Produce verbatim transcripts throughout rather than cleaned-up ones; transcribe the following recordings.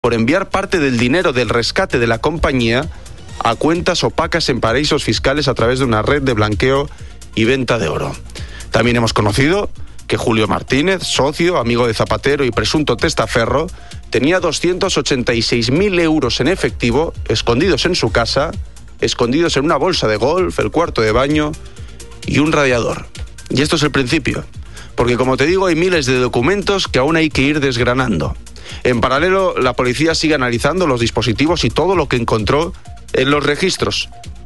por enviar parte del dinero del rescate de la compañía a cuentas opacas en paraísos fiscales a través de una red de blanqueo y venta de oro. También hemos conocido que Julio Martínez, socio, amigo de Zapatero y presunto testaferro, tenía doscientos ochenta y seis mil euros en efectivo escondidos en su casa, escondidos en una bolsa de golf, el cuarto de baño y un radiador. Y esto es el principio, porque como te digo, hay miles de documentos que aún hay que ir desgranando. En paralelo, la policía sigue analizando los dispositivos y todo lo que encontró en los registros.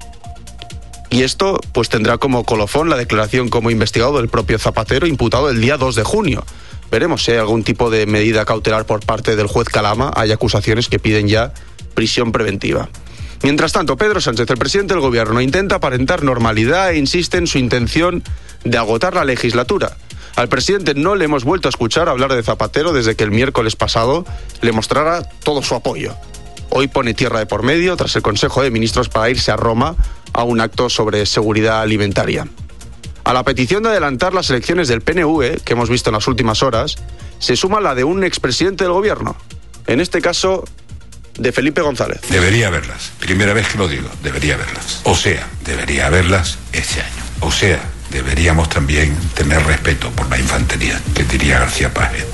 Y esto pues tendrá como colofón la declaración como investigado del propio Zapatero, imputado el día dos de junio. Veremos si hay algún tipo de medida cautelar por parte del juez Calama. Hay acusaciones que piden ya prisión preventiva. Mientras tanto, Pedro Sánchez, el presidente del gobierno, intenta aparentar normalidad e insiste en su intención de agotar la legislatura. Al presidente no le hemos vuelto a escuchar hablar de Zapatero desde que el miércoles pasado le mostrara todo su apoyo. Hoy pone tierra de por medio tras el Consejo de Ministros para irse a Roma a un acto sobre seguridad alimentaria. A la petición de adelantar las elecciones del P N V, que hemos visto en las últimas horas, se suma la de un expresidente del gobierno, en este caso de Felipe González. Debería haberlas, primera vez que lo digo, debería haberlas. O sea, debería haberlas este año. O sea, deberíamos también tener respeto por la infantería, que diría García Páez.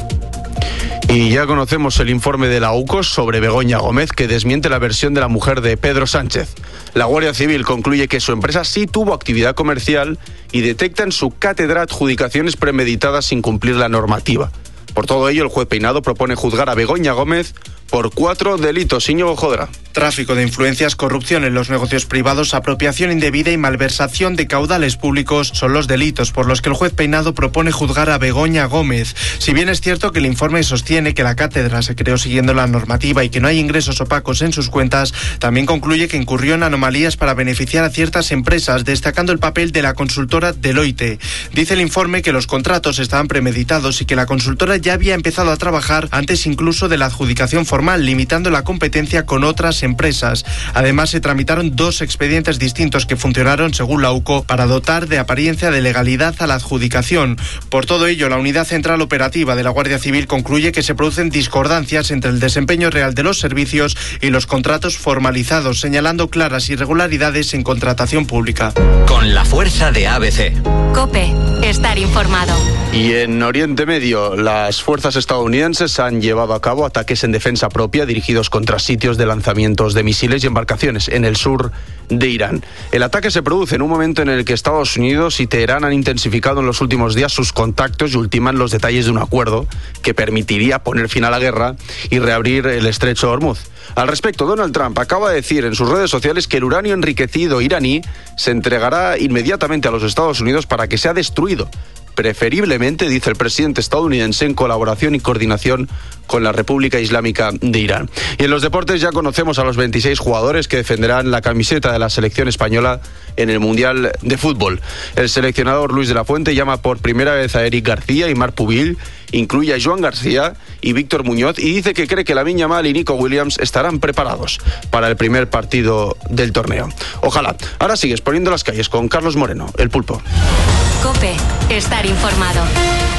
Y ya conocemos el informe de la U C O S sobre Begoña Gómez, que desmiente la versión de la mujer de Pedro Sánchez. La Guardia Civil concluye que su empresa sí tuvo actividad comercial y detecta en su cátedra adjudicaciones premeditadas sin cumplir la normativa. Por todo ello, el juez Peinado propone juzgar a Begoña Gómez por cuatro delitos. Íñigo Jodra. Tráfico de influencias, corrupción en los negocios privados, apropiación indebida y malversación de caudales públicos son los delitos por los que el juez Peinado propone juzgar a Begoña Gómez. Si bien es cierto que el informe sostiene que la cátedra se creó siguiendo la normativa y que no hay ingresos opacos en sus cuentas, también concluye que incurrió en anomalías para beneficiar a ciertas empresas, destacando el papel de la consultora Deloitte. Dice el informe que los contratos estaban premeditados y que la consultora ya había empezado a trabajar antes incluso de la adjudicación formal, limitando la competencia con otras empresas. Además, se tramitaron dos expedientes distintos que funcionaron, según la U C O, para dotar de apariencia de legalidad a la adjudicación. Por todo ello, la Unidad Central Operativa de la Guardia Civil concluye que se producen discordancias entre el desempeño real de los servicios y los contratos formalizados, señalando claras irregularidades en contratación pública. Con la fuerza de A B C. COPE. Estar informado. Y en Oriente Medio, las fuerzas estadounidenses han llevado a cabo ataques en defensa propia dirigidos contra sitios de lanzamientos de misiles y embarcaciones en el sur de Irán. El ataque se produce en un momento en el que Estados Unidos y Teherán han intensificado en los últimos días sus contactos y ultiman los detalles de un acuerdo que permitiría poner fin a la guerra y reabrir el estrecho de Hormuz. Al respecto, Donald Trump acaba de decir en sus redes sociales que el uranio enriquecido iraní se entregará inmediatamente a los Estados Unidos para que sea destruido. Preferiblemente, dice el presidente estadounidense, en colaboración y coordinación con la República Islámica de Irán. Y en los deportes ya conocemos a los veintiséis jugadores que defenderán la camiseta de la selección española en el Mundial de Fútbol. El seleccionador Luis de la Fuente llama por primera vez a Eric García y Marc Pubil, incluye a Joan García y Víctor Muñoz y dice que cree que Lamine Yamal y Nico Williams estarán preparados para el primer partido del torneo. Ojalá. Ahora sigues poniendo las calles con Carlos Moreno, el Pulpo. COPE. Estar informado.